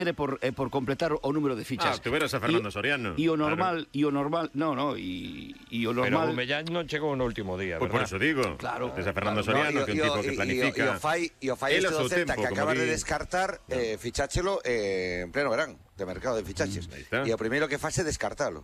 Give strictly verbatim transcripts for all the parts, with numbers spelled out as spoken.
por, eh, por completar o número de fichas. Ah, tuveras a Fernando e, Soriano. E o normal, e o normal, no, no, e, e o normal... Pero Aubameyang non chegou no último día, Pues por verdad? eso digo. Claro. Tes a Fernando Claro, Soriano, no, que é un y- tipo y- que y- planifica. Y o fai, y o fai Él a este su do Celta tempo, que como acabas de di. descartar, eh, ficháchelo eh, en pleno verán, de mercado de fichaches. Mm, aí está. E o primeiro que fase descartalo.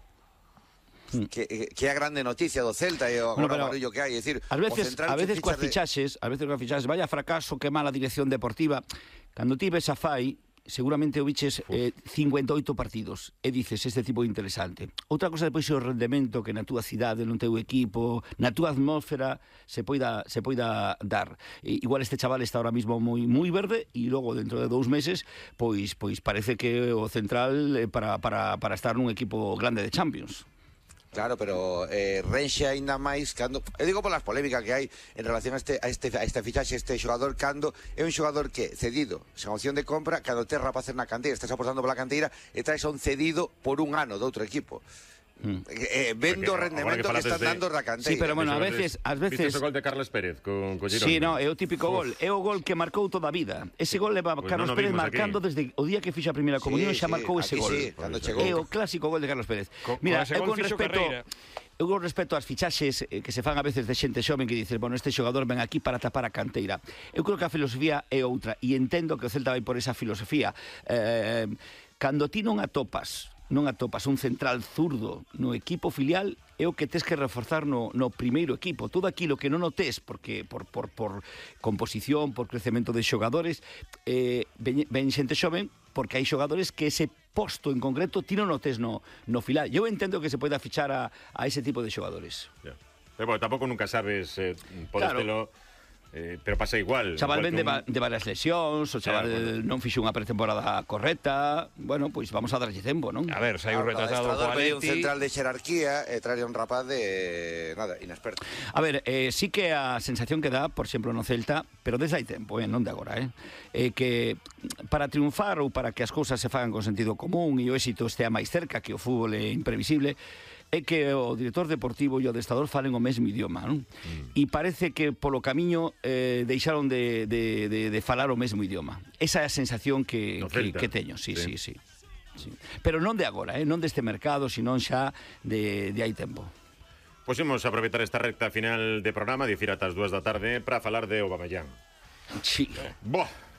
Que, que é a grande noticia do Celta e o Bueno, agora pero barullo que hai, é dicir, Ás veces, o central a que veces coas fichas de- fichaxes, a veces coas fichaxes, vaya fracaso, que mala dirección deportiva. Cando ti ves a Fai, seguramente o biches eh, cincuenta e oito partidos e dices, este tipo é interesante. Outra cosa depois é o rendemento que na túa cidade, no teu equipo, na túa atmósfera se poida se poida dar. E, igual este chaval está ahora mismo moi moi verde e logo dentro de dous meses pois pois parece que o central eh, para para para estar nun equipo grande de Champions. Claro, pero eh, renxe aínda máis cando, eu digo polas polémicas que hai en relación a este a este a este fichaxe, este xogador cando é un xogador que cedido, sen opción de compra, cando tes rapaces na canteira, estás apostando pola canteira e traes a un cedido por un ano de outro equipo. Mm. Eh, vendo o rendemento que, que están de... dando da canteira. Sí, pero bueno, a veces, ás veces... Viste o gol de Carlos Pérez con, con Girona? Sí, no, é o típico gol, é o gol que marcou toda a vida. Ese gol leva Pues Carlos non o Pérez vimos marcando aquí. desde o día que fixa a primeira comunión, Sí, xa sí, marcou ese aquí gol. sí, cando chegou. É o clásico gol de Carlos Pérez. Co- Mira, con ese eu gol con fixo respecto carreira. Eu con respecto ás fichaxes eh, que se fan a veces de xente xoven que dices, bueno, este xogador ven aquí para tapar a canteira. Eu creo que a filosofía é outra e entendo que o Celta vai por esa filosofía. Eh, cando ti non atopas non atopas un central zurdo no equipo filial, é o que tes que reforzar no, no primeiro equipo. Todo aquilo que non o tes, porque por, por, por composición, por crecemento de xogadores, eh, ven, ven xente xoven, porque hai xogadores que ese posto en concreto ti non o tes no, no filial. Eu entendo que se poida fichar a, a ese tipo de xogadores. Ya. Pero bueno, tampouco nunca sabes, eh, podes Claro. telo... Eh, pero pasa igual. O chaval igual ven de, un... va, de varias lesións, o chaval Claro, bueno. non fixo unha pretemporada correcta. Bueno, pois vamos a darlle tempo, non? A ver, saiu retratado co pediu un Atleti. central de xerarquía e trae un rapaz de nada, inexperto. A ver, eh, sí que a sensación que dá, por exemplo, no Celta, pero desde hai tempo, eh, non de agora, eh, eh, que para triunfar ou para que as cousas se fagan con sentido común e o éxito estea máis cerca, que o fútbol é imprevisible, é que o director deportivo e o adestrador falen o mesmo idioma, non? Mm. E parece que polo camiño eh, deixaron de, de, de, de falar o mesmo idioma. Esa é a sensación que, No que, Celta. que teño, sí, sí, Sí. sí. sí. Pero non de agora, eh? Non deste mercado, sino xa de, de hai tempo. Pois imos aproveitar esta recta final de programa, dicir ata as dúas da tarde, para falar de Aubameyang. Sí. Boh,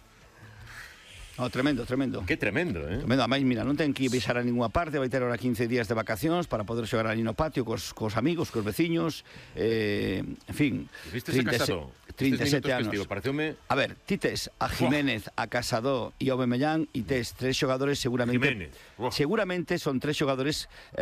Oh, tremendo, tremendo. que tremendo, eh? Tremendo, a máis, mira, non ten que viaxar a ninguna parte, vai ter ahora quince días de vacacións para poder xogar ali no patio cos, cos amigos, cos veciños, eh, en fin. Viste ese Casado? trinta e sete anos. anos. Pareceume... A ver, ti tes a Jiménez, a Casado e a Aubameyang e tes tres xogadores seguramente... Jiménez, oh. Seguramente son tres xogadores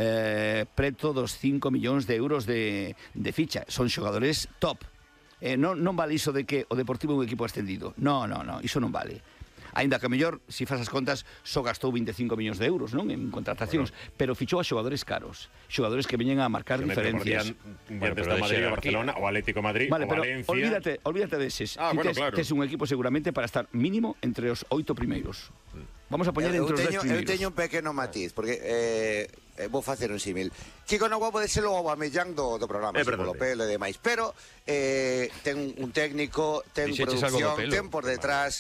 eh, preto dos cinco millóns de euros de, de ficha. Son xogadores top. Eh, non, non vale iso de que o Deportivo é un equipo ascendido. No, no, no, iso non vale. Ainda que a mellor, se faz as contas, só gastou vinte e cinco millóns de euros, non? En contratacións, bueno. Pero fichou a xogadores caros, xogadores que veñen a marcar Se diferencias. Bueno, pero está de Madrid, o xerarquía. Barcelona, o Atlético Madrid, Vale, o pero Valencia... olvídate, olvídate deses. Ah, Ti bueno, tes, claro. tes un equipo seguramente para estar mínimo entre os oito primeiros. Vamos a poñer Eu, entre os dez teño, eu primeiros. teño un pequeno matiz, porque eh, eh, vou facer un símil. Kiko Noguá pode ser o Aubameyang do, do programa, É así, verdade. polo pelo e demais, pero eh, ten un técnico, ten Dixeches algo do producción, pelo. ten por detrás...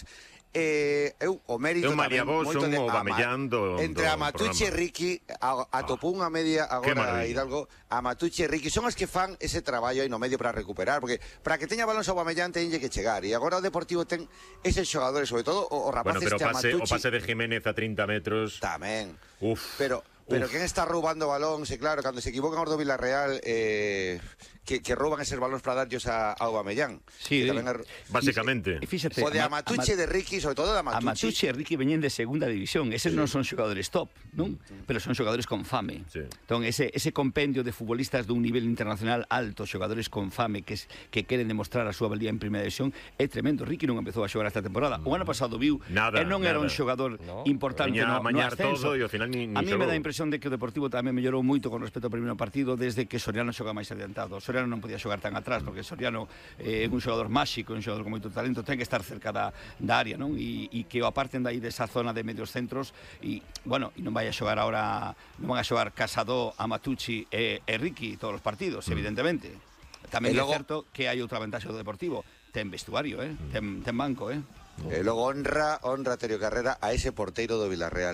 Eh, eu o mérito É un tamén Mariabó, moito son de o Ama- Aubameyang do- entre do Amatucci e programa. Ricky a, atopou unha media Que agora maravilla. Hidalgo. Amatucci e Ricky son as que fan ese traballo aí no medio para recuperar, porque para que teña balóns o Aubameyang teñe que chegar, e agora o Deportivo ten eses xogadores, sobre todo o, o rapaz Bueno, pero este pase, o Amatucci pase de Jiménez a trinta metros... tamén. Uf. Pero pero Uf. quen está roubando balóns, e claro, cando se equivocan os do Villarreal, eh, que, que rouban eses balóns para darllos a, a Aubameyang. Sí, Que tamén é- Básicamente. E fíxate, o de Ama- Amatucci e de Ricky, sobre todo de A Amatucci. Matucci e Ricky veñen de segunda división. Eses non son xogadores top, non? Pero son xogadores con fame. Sí. Entón, ese, ese compendio de futbolistas dun nivel internacional alto, xogadores con fame que, es, que queren demostrar a súa valía en primeira división, é tremendo. Ricky non empezou a xogar esta temporada. O ano pasado viu, Nada, e non era un nada. xogador No. importante Viña a no, no mañar ascenso. todo e ao final ni- ni A mí me xogou. dá a impresión de que o Deportivo tamén mellorou moito con respecto ao primeiro partido desde que Soriano xoga máis adiantado. Soriano non podía xogar tan atrás, porque Soriano é eh, un xogador máxico, un xogador con moito talento, ten que estar cerca da, da área, non? E, e que o aparten dai desa zona de medios centros e, bueno, e non vai a xogar ahora, non van a xogar Casado, Amatucci e, e Ricky todos os partidos, evidentemente. Tamén E é logo- certo que hai outra vantaxe do Deportivo, ten vestuario, eh? ten, ten banco, eh? E logo honra, honra Terio Carrera a ese porteiro do Villarreal.